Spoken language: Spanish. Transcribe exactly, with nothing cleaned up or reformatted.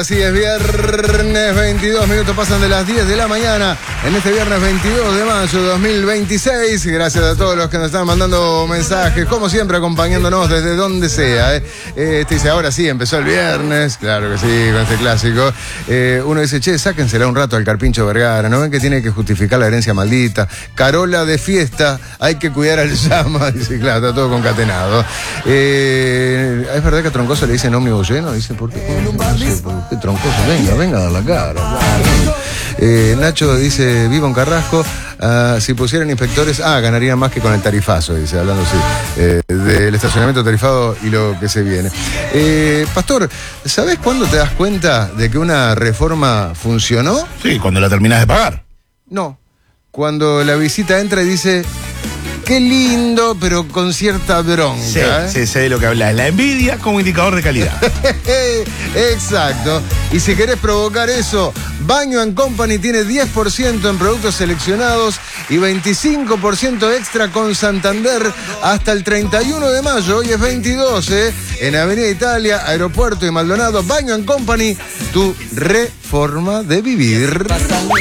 ahora sí es viernes, veintidós minutos pasan de las diez de la mañana, en este viernes veintidós de mayo de dos mil veintiséis. Gracias a todos los que nos están mandando mensajes, como siempre acompañándonos desde donde sea. ¿eh? Este dice, ahora sí, empezó el viernes, claro que sí, con este clásico. Eh, uno dice, che, sáquensela un rato al Carpincho Vergara, ¿no ven que tiene que justificar la herencia maldita? Carola de fiesta, hay que cuidar al llama, dice, claro, está todo concatenado. Eh, es verdad que a Troncoso le dicen ómnibus lleno, dice, ¿por qué? No sé, ¿por qué Troncoso? Venga, venga a dar la cara. Claro. Eh, Nacho dice, vivo en Carrasco, uh, si pusieran inspectores, ah, ganarían más que con el tarifazo, dice, hablando así, eh, del estacionamiento tarifado y lo que se viene. Eh, Pastor, ¿sabés cuándo te das cuenta de que una reforma funcionó? Sí, cuando la terminás de pagar. No, cuando la visita entra y dice, qué lindo, pero con cierta bronca. Sí, ¿eh? sí, sé de lo que hablas. La envidia como indicador de calidad. Exacto. Y si querés provocar eso, Baño and Company tiene diez por ciento en productos seleccionados y veinticinco por ciento extra con Santander hasta el treinta y uno de mayo. Hoy es veintidós, ¿eh? En Avenida Italia, Aeropuerto y Maldonado. Baño and Company, tu reforma de vivir.